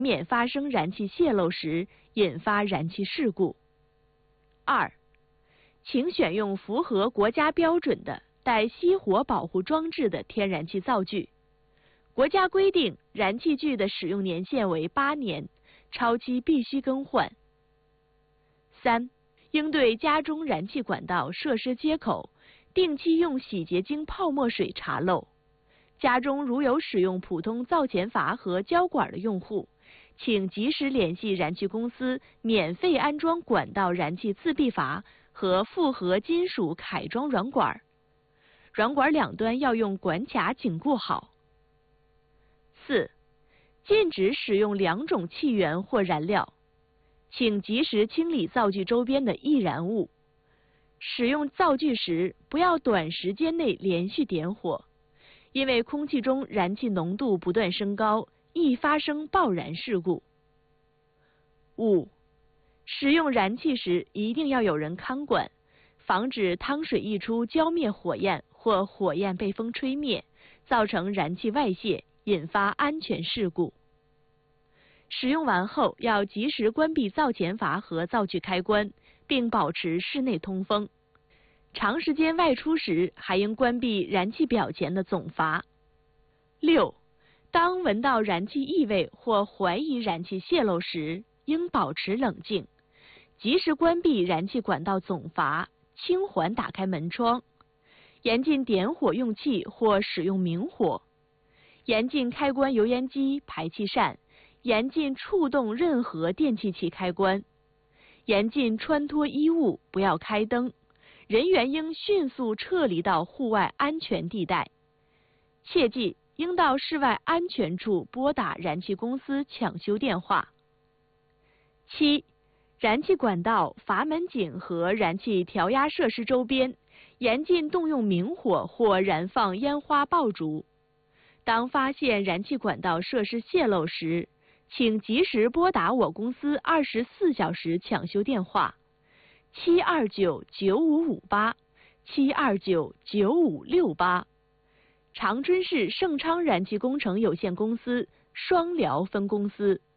免发生燃气泄漏时引发燃气事故。2. 请选用符合国家标准的带熄火保护装置的天然气灶具。国家规定，燃气具的使用年限为8年，超期必须更换。3. 应对家中燃气管道设施接口定期用洗洁精泡沫水查漏。家中如有使用普通灶前阀和胶管的用户，请及时联系燃气公司免费安装管道燃气自闭阀和复合金属揩装软管，软管两端要用管卡紧固好。4. 禁止使用2种气源或燃料，请及时清理灶具周边的易燃物。使用灶具时，不要短时间内连续点火，因为空气中燃气浓度不断升高，易发生爆燃事故。5. 使用燃气时一定要有人看管，防止汤水溢出浇灭火焰或火焰被风吹灭，造成燃气外泄，引发安全事故。使用完后要及时关闭灶前阀和灶具开关，并保持室内通风。长时间外出时还应关闭燃气表前的总阀。6. 当闻到燃气异味或怀疑燃气泄漏时，应保持冷静，及时关闭燃气管道总阀，轻缓打开门窗，严禁点火用气或使用明火，严禁开关油烟机、排气扇，严禁触动任何电气器开关，严禁穿脱衣物，不要开灯，人员应迅速撤离到户外安全地带。切记，应到室外安全处拨打燃气公司抢修电话。7. 燃气管道、阀门井和燃气调压设施周边，严禁动用明火或燃放烟花爆竹。当发现燃气管道设施泄漏时，请及时拨打我公司24小时抢修电话7299558 7299568，长春市盛昌燃气工程有限公司双辽分公司。